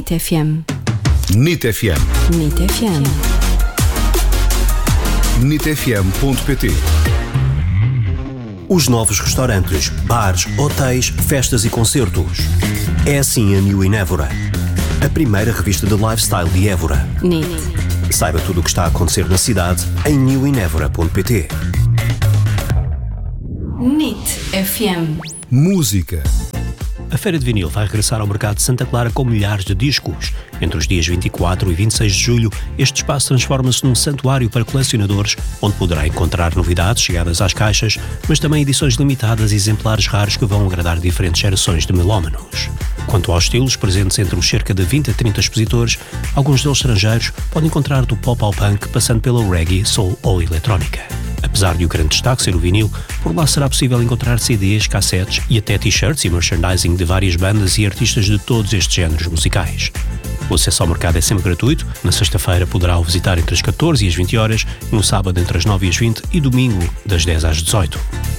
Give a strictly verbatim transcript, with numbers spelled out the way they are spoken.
NIT F M. NIT F M. NIT F M. NIT F M ponto P T. Os novos restaurantes, bares, hotéis, festas e concertos. É assim a New in Évora. A primeira revista de lifestyle de Évora. NIT. Saiba tudo o que está a acontecer na cidade em new in évora ponto P T. NIT F M. Música. A Feira de Vinil vai regressar ao mercado de Santa Clara com milhares de discos. Entre os dias vinte e quatro e vinte e seis de julho, este espaço transforma-se num santuário para colecionadores, onde poderá encontrar novidades chegadas às caixas, mas também edições limitadas e exemplares raros que vão agradar diferentes gerações de melómanos. Quanto aos estilos presentes entre os cerca de vinte a trinta expositores, alguns deles estrangeiros, podem encontrar do pop ao punk, passando pela reggae, soul ou eletrónica. Apesar de o grande destaque ser o vinil, por lá será possível encontrar C Ds, cassetes e até t-shirts e merchandising de várias bandas e artistas de todos estes géneros musicais. O acesso ao mercado é sempre gratuito. Na sexta-feira poderá o visitar entre as catorze e as vinte horas, no sábado entre as nove e as vinte e domingo das dez às dezoito.